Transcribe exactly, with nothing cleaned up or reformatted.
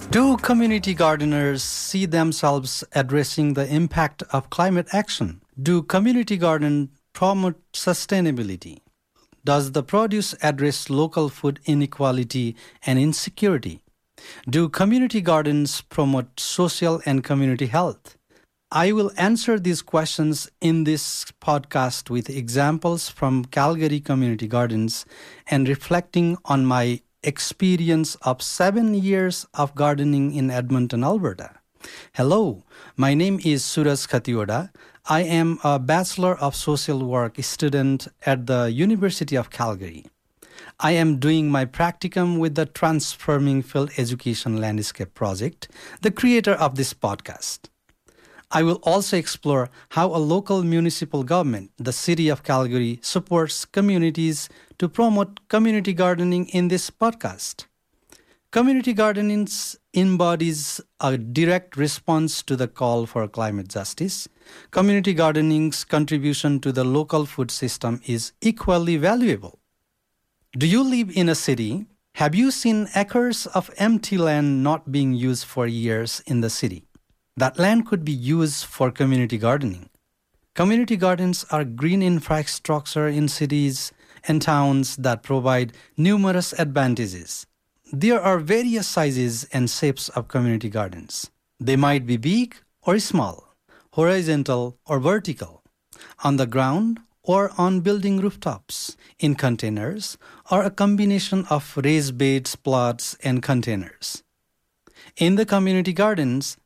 Do community gardeners see themselves addressing the impact of climate action? Do community gardens promote sustainability? Does the produce address local food inequality and insecurity? Do community gardens promote social and community health? I will answer these questions in this podcast with examples from Calgary Community Gardens and reflecting on my experience of seven years of gardening in Edmonton, Alberta. Hello, my name is Suraj Khatioda. I am a Bachelor of Social Work student at the University of Calgary. I am doing my practicum with the Transforming Field Education Landscape Project, the creator of this podcast. I will also explore how a local municipal government, the City of Calgary, supports communities to promote community gardening in this podcast. Community gardening embodies a direct response to the call for climate justice. Community gardening's contribution to the local food system is equally valuable. Do you live in a city? Have you seen acres of empty land not being used for years in the city? That land could be used for community gardening. Community gardens are green infrastructure in cities and towns that provide numerous advantages. There are various sizes and shapes of community gardens. They might be big or small, horizontal or vertical, on the ground or on building rooftops, in containers, or a combination of raised beds, plots, and containers. In the community gardens,